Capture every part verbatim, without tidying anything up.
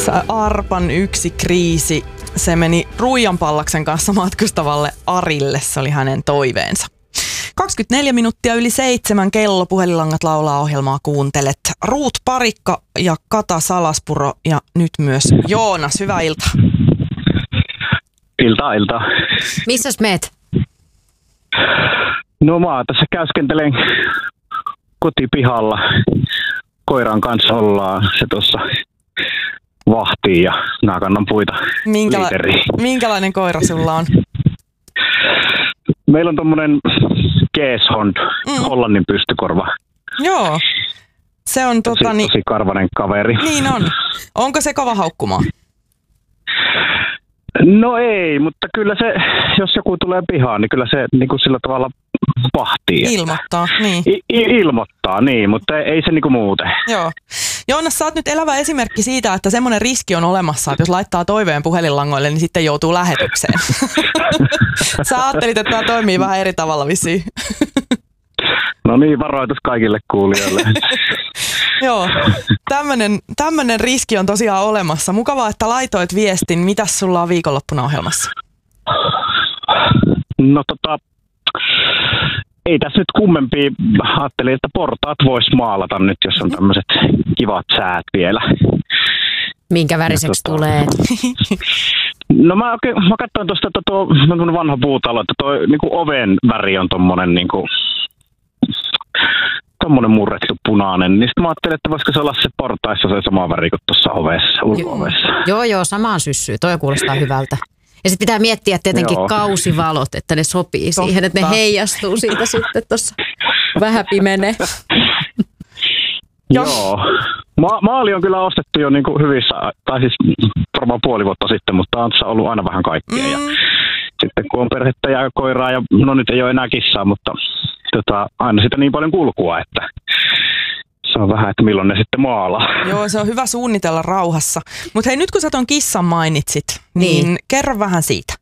Arpan yksi kriisi. Se meni Ruijan Pallaksen kanssa matkustavalle Arille. Se oli hänen toiveensa. kaksikymmentäneljä minuuttia yli seitsemän kello. Puhelinlangat laulaa -ohjelmaa kuuntelet. Ruut Parikka ja Kata Salaspuro ja nyt myös Joonas. Hyvää iltaa. Iltaa, iltaa. Missäs meet? No mä tässä käyskentelen kotipihalla. Koiran kanssa ollaan. Se tuossa vahtii ja nää kannan puita Minkäla- liiteriin. Minkälainen koira sulla on? Meillä on tommonen Keeshond, mm. Hollannin pystykorva. Joo. Se on tota tosi, niin... tosi karvanen kaveri. Niin on. Onko se kova haukkumaan? No ei, mutta kyllä se, jos joku tulee pihaan, niin kyllä se niin kuin sillä tavalla vahtii. Ilmoittaa, niin. I- ilmoittaa, niin, mutta ei, ei se niin kuin muuten. Joo. Joonas, sä oot nyt elävä esimerkki siitä, että semmoinen riski on olemassa, että jos laittaa toiveen puhelinlangoille, niin sitten joutuu lähetykseen. Sä ajattelit, että tämä toimii vähän eri tavalla vissiin. No niin, varoitus kaikille kuulijoille. Joo, tämmönen, tämmönen riski on tosiaan olemassa. Mukavaa, että laitoit viestin. Mitäs sulla on viikonloppuna ohjelmassa? No tota, ei tässä nyt kummempia. Ajattelin, että portaat vois maalata nyt, jos on tämmöiset kivat säät vielä. Minkä väriseksi tota, tulee? No mä, oikein, mä katsoin tuosta, että tuo on vanha puutalo, että tuo niinku oven väri on tommonen niinku... tommonen murrettu punainen, niin sitten mä ajattelin, että voisiko se olla se portaissa se sama väri kuin tuossa ovessa, ulko-ovessa. Joo, joo, samaan syssyyn. Toi kuulostaa hyvältä. Ja sitten pitää miettiä tietenkin joo. kausivalot, että ne sopii Totta. siihen, että ne heijastuu siitä sitten tuossa vähän pimenee. Joo. Ma- maali on kyllä ostettu jo niin kuin hyvissä, tai siis varmaan puoli vuotta sitten, mutta on tässä ollut aina vähän kaikkea. Mm. Ja sitten kun on perhettä ja koiraa, ja no nyt ei ole enää kissaa, mutta tota, aina sitä niin paljon kulkua, että se on vähän, että milloin ne sitten maalaa. Joo, se on hyvä suunnitella rauhassa. Mutta hei, nyt kun sä ton kissan mainitsit, niin, niin kerro vähän siitä.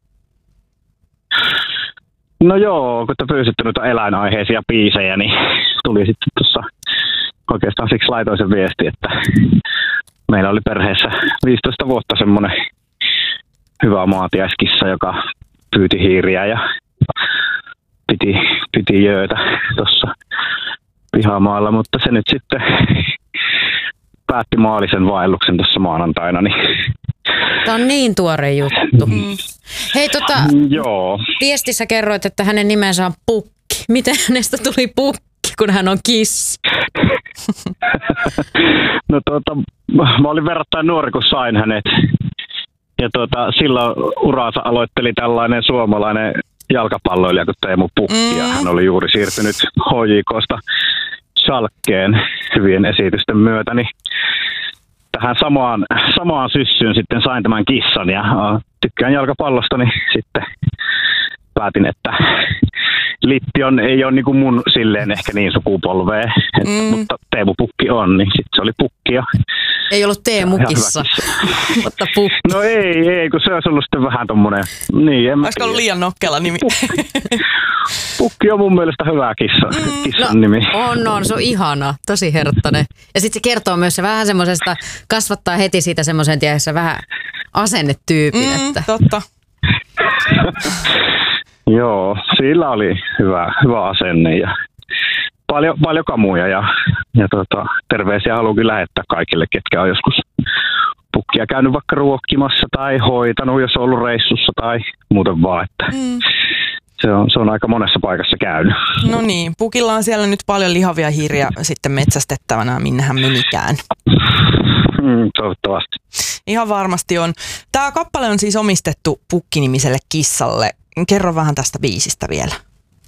No joo, kun te pyysitte noita eläinaiheisia biisejä, niin tuli sitten tuossa oikeastaan siksi laitoin sen viesti, että meillä oli perheessä viisitoista vuotta semmoinen hyvä maatiaiskissa, joka pyyti hiiriä ja piti, piti jöötä tuossa pihamaalla, mutta se nyt sitten päätti maalisen vaelluksen tuossa maanantaina. Niin... Tämä on niin tuore juttu. Mm. Hei, tota, Joo. viestissä kerroit, että hänen nimensä on Pukki. Miten hänestä tuli Pukki, kun hän on kissa? No tuota, mä olin verrattain nuori, kun sain hänet. Ja tuota, silloin uraansa aloitteli tällainen suomalainen jalkapalloilija kuin Teemu Pukki. Mm. Ja hän oli juuri siirtynyt H J K:sta Schalkeen hyvien esitysten myötä. Niin tähän samaan, samaan syssyyn sitten sain tämän kissan ja uh, tykkään jalkapallosta, niin sitten päätin, että Littion ei ole niin kuin mun silleen ehkä niin sukupolvea, että, mm. mutta Teemu Pukki on, niin sitten se oli Pukki. Ja ei ollut Teemu kissa, mutta Pukki. No ei, ei, kun se olisi ollut sitten vähän tommonen, niin en olisiko ollut liian nokkela nimi? Pukki, Pukki on mun mielestä hyvä kissa, mm, kissan no, nimi. On, on, se on ihana, tosi herttainen. Ja sitten se kertoo myös se vähän semmoisesta, kasvattaa heti siitä semmoisen tiedässä vähän asennetyypin. Mm, että. Totta. Joo, sillä oli hyvä, hyvä asenne ja paljon, paljon kamuja ja, ja tota, terveisiä haluankin lähettää kaikille, ketkä on joskus Pukkia käynyt vaikka ruokkimassa tai hoitanut, jos on ollut reissussa tai muuten vaan, että mm. se, on, se on aika monessa paikassa käynyt. No niin, Pukilla on siellä nyt paljon lihavia hiiriä sitten metsästettävänä, minne hän menikään. Mm, toivottavasti. Ihan varmasti on. Tämä kappale on siis omistettu Pukki-nimiselle kissalle. Kerro vähän tästä biisistä vielä.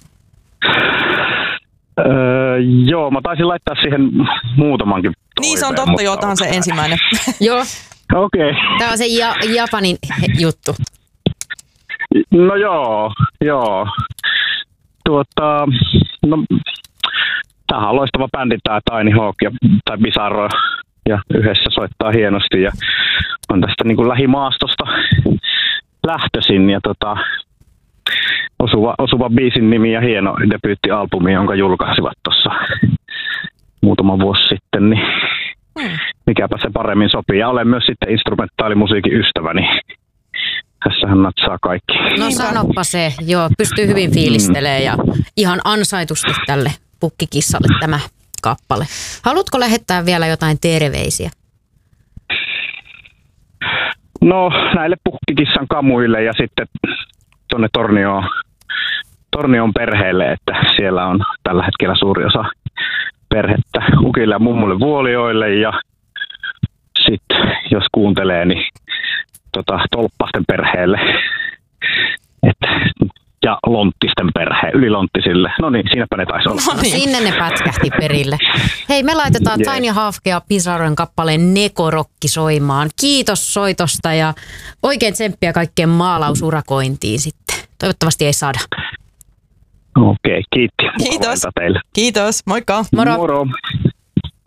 Öö, joo, mä taisin laittaa siihen muutamankin toiveen. Niin se on totta, joo, tämä on se ensimmäinen. Joo. Okei. Okay. Tämä on se ja- Japanin juttu. No joo, joo. Tuota, no, tämähän on loistava bändi tämä Tiny Hawk ja, tai Bizarro ja yhdessä soittaa hienosti ja on tästä niin kuin lähimaastosta lähtöisin ja tota, osuva, osuva biisin nimi ja hieno debyyttialbumi, jonka julkaisivat tuossa muutama vuosi sitten. Niin hmm. mikäpä se paremmin sopii. Ja olen myös sitten instrumentaalimusiikin ystävä, niin tässähän natsaa kaikki. No sanoppa se, joo, pystyy hyvin fiilistelemään ja ihan ansaitusti tälle pukkikissalle tämä kappale. Haluatko lähettää vielä jotain terveisiä? No näille pukkikissan kamuille ja sitten tuonne Tornioon, Tornion perheelle, että siellä on tällä hetkellä suuri osa perhettä ukille ja mummulle Vuolioille ja sitten jos kuuntelee, niin tota, Tolppasten perheelle et, ja Lonttisten perheen, ylilonttisille. No niin, siinäpä ne taisi olla. No niin. Sinne ne pätkähti perille. Hei, me laitetaan yeah. Tiny Hafke ja Pisarojen kappaleen Nekorokki soimaan. Kiitos soitosta ja oikein tsemppiä kaikkeen maalausurakointiin sitten. Toivottavasti ei saada. Okei, okay, kiitti. Kiitos. Teille. Kiitos, moikka. Moro. Moro.